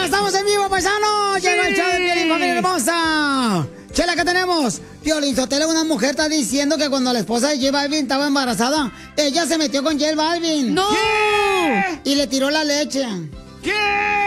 estamos en vivo, paisanos. Llegó el show de Piolín, familia hermosa. Chela, ¿qué tenemos? Piolín Sotelo, una mujer está diciendo que cuando la esposa de J Balvin estaba embarazada, ella se metió con J Balvin. ¡No! Y le tiró la leche. ¿Qué?